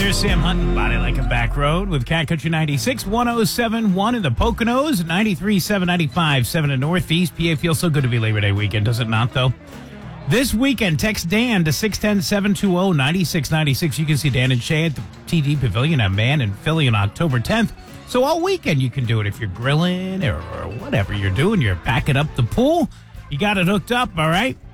There's Sam Hunt, Body Like a Back Road with Cat Country 96, 107.1 in the Poconos, 93.7, 95.7 in Northeast. PA feels so good to be Labor Day weekend, does it not, though? This weekend, text Dan to 610-720-9696. You can see Dan and Shay at the TD Pavilion at Man in Philly on October 10th. So all weekend you can do it if you're grilling or whatever you're doing. You're backing up the pool. You got it hooked up, all right?